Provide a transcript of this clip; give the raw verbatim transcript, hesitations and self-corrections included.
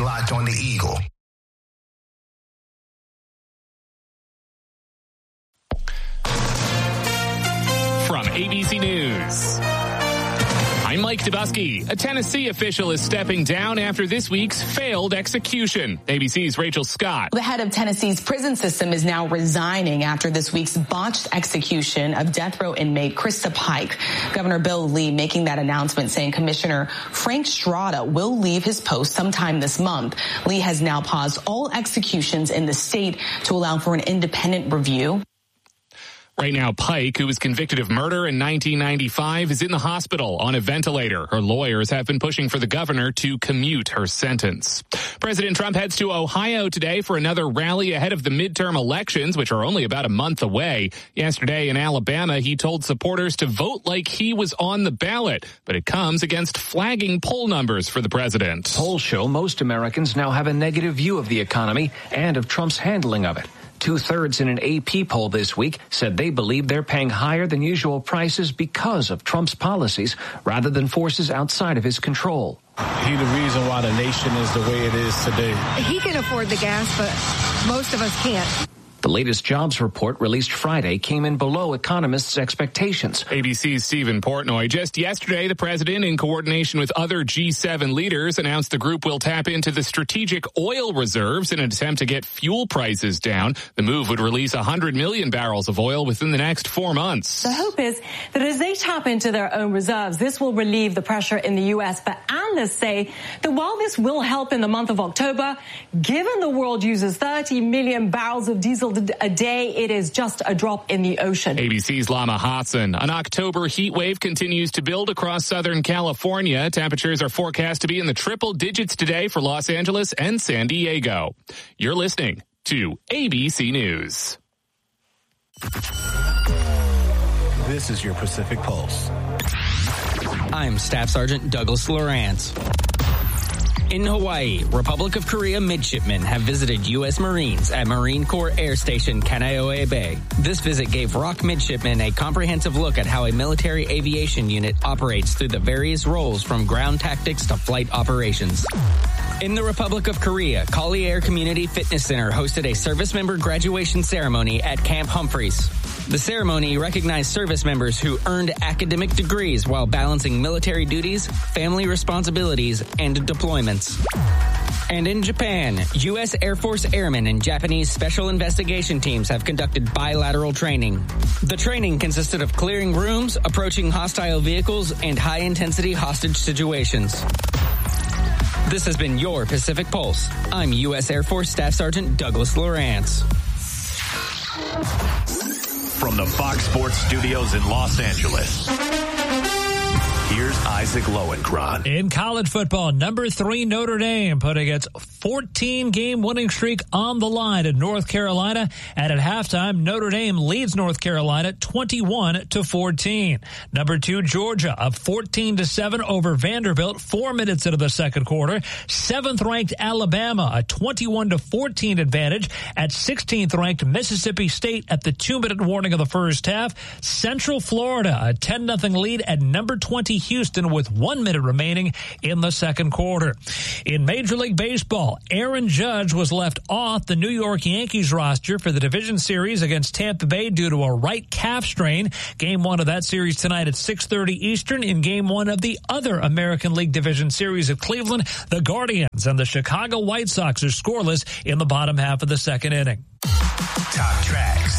locked on the Eagle. From A B C News, I'm Mike Dubusky. A Tennessee official is stepping down after this week's failed execution. A B C's Rachel Scott. The head of Tennessee's prison system is now resigning after this week's botched execution of death row inmate Krista Pike. Governor Bill Lee making that announcement, saying Commissioner Frank Strada will leave his post sometime this month. Lee has now paused all executions in the state to allow for an independent review. Right now, Pike, who was convicted of murder in nineteen ninety-five, is in the hospital on a ventilator. Her lawyers have been pushing for the governor to commute her sentence. President Trump heads to Ohio today for another rally ahead of the midterm elections, which are only about a month away. Yesterday in Alabama, he told supporters to vote like he was on the ballot, but it comes against flagging poll numbers for the president. Polls show most Americans now have a negative view of the economy and of Trump's handling of it. Two-thirds in an A P poll this week said they believe they're paying higher than usual prices because of Trump's policies rather than forces outside of his control. He's the reason why the nation is the way it is today. He can afford the gas, but most of us can't. The latest jobs report released Friday came in below economists' expectations. A B C's Stephen Portnoy. Just yesterday, the president, in coordination with other G seven leaders, announced the group will tap into the strategic oil reserves in an attempt to get fuel prices down. The move would release one hundred million barrels of oil within the next four months. The hope is that as they tap into their own reserves, this will relieve the pressure in the U S. But analysts say that while this will help in the month of October, given the world uses thirty million barrels of diesel a day, it is just a drop in the ocean. A B C's Lama Hassan. An October heat wave continues to build across Southern California. Temperatures are forecast to be in the triple digits today for Los Angeles and San Diego. You're listening to A B C News. This is your Pacific Pulse. I'm Staff Sergeant Douglas Lawrence. In Hawaii, Republic of Korea midshipmen have visited U S Marines at Marine Corps Air Station Kaneohe Bay. This visit gave ROK midshipmen a comprehensive look at how a military aviation unit operates through the various roles from ground tactics to flight operations. In the Republic of Korea, Collier Community Fitness Center hosted a service member graduation ceremony at Camp Humphreys. The ceremony recognized service members who earned academic degrees while balancing military duties, family responsibilities, and deployments. And in Japan, U S Air Force airmen and Japanese special investigation teams have conducted bilateral training. The training consisted of clearing rooms, approaching hostile vehicles, and high-intensity hostage situations. This has been your Pacific Pulse. I'm U S Air Force Staff Sergeant Douglas Lawrence. From the Fox Sports Studios in Los Angeles, here's Isaac Lowenkron. In college football, number three Notre Dame putting its fourteen-game winning streak on the line at North Carolina. And at halftime, Notre Dame leads North Carolina twenty-one to fourteen. Number two Georgia up fourteen to seven over Vanderbilt four minutes into the second quarter. Seventh-ranked Alabama a twenty-one to fourteen advantage at sixteenth-ranked Mississippi State at the two-minute warning of the first half. Central Florida a ten nothing lead at number twenty Houston with one minute remaining in the second quarter. In Major League Baseball, Aaron Judge was left off the New York Yankees roster for the division series against Tampa Bay due to a right calf strain. Game one of that series tonight at six thirty Eastern. In game one of the other American League division series at Cleveland, the Guardians and the Chicago White Sox are scoreless in the bottom half of the second inning. Top tracks,